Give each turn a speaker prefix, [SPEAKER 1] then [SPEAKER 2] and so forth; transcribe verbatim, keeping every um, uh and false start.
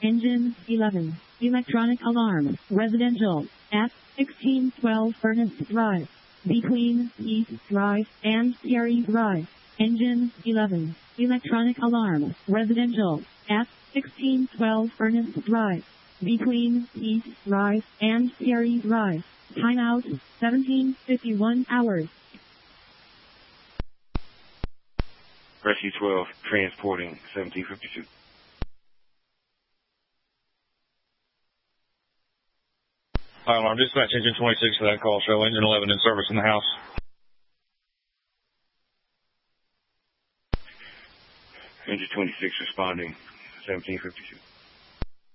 [SPEAKER 1] Engine eleven. Electronic alarm. Residential. At sixteen twelve Furnace Drive. Between East Drive and Perry Drive. Engine eleven. Electronic alarm. Residential. At sixteen twelve Furnace Drive. Between East Drive and Perry Drive. Timeout seventeen fifty-one hours.
[SPEAKER 2] Rescue twelve, transporting seventeen fifty-two.
[SPEAKER 3] Fire alarm dispatch, engine twenty-six for that call. Show engine eleven in service in the house.
[SPEAKER 2] Engine twenty-six responding, seventeen fifty-two.